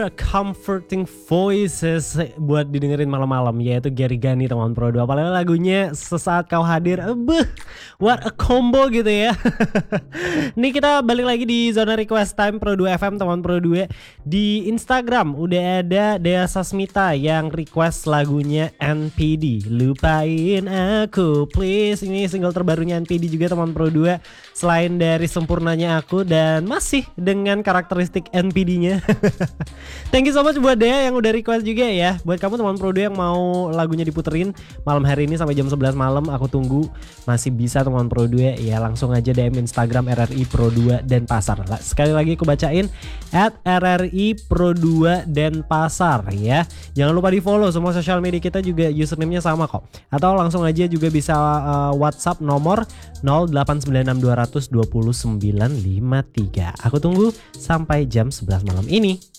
another comforting voices buat didengerin malam-malam, yaitu Gary Gani teman Pro 2. Apalagi lagunya Sesaat Kau Hadir. What a combo gitu ya. Nih kita balik lagi di zona request time Pro 2 FM teman Pro 2. Di Instagram udah ada Dea Sasmita yang request lagunya NPD, Lupain Aku Please. Ini single terbarunya NPD juga teman Pro 2. Selain dari sempurnanya aku dan masih dengan karakteristik NPD-nya. Thank you so much buat Dea yang udah request juga ya. Buat kamu teman Pro 2 yang mau lagunya diputerin malam hari ini sampai jam 11 malam, aku tunggu. Masih bisa teman Pro 2 ya, langsung aja DM Instagram RRI Pro 2 Denpasar. Sekali lagi aku bacain @RRI Pro 2 Denpasar ya. Jangan lupa di follow semua sosial media kita juga, username-nya sama kok. Atau langsung aja juga bisa WhatsApp nomor 0896 200 2953. Aku tunggu sampai jam 11 malam ini.